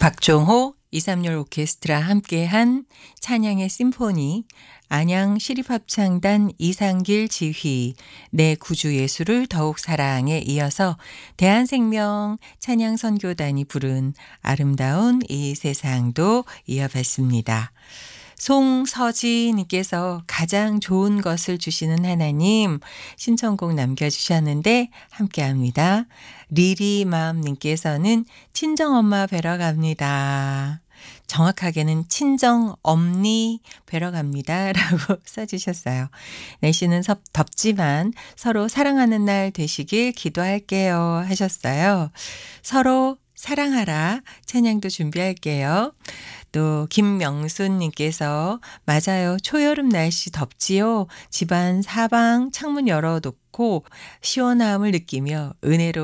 박종호 236 오케스트라 함께한 찬양의 심포니, 안양 시립합창단 이상길 지휘, 내 구주 예수를 더욱 사랑에 이어서 대한생명 찬양선교단이 부른 아름다운 이 세상도 이어봤습니다. 송서지님께서 가장 좋은 것을 주시는 하나님 신청곡 남겨주셨는데 함께합니다. 리리맘님께서는 친정엄마 뵈러 갑니다. 정확하게는 친정엄니 뵈러 갑니다 라고 써주셨어요. 날씨는 덥지만 서로 사랑하는 날 되시길 기도할게요 하셨어요. 서로 사랑하라 찬양도 준비할게요. 또 김명순님께서 맞아요. 초여름 날씨 덥지요. 집안 사방 창문 열어놓고 시원함을 느끼며 은혜로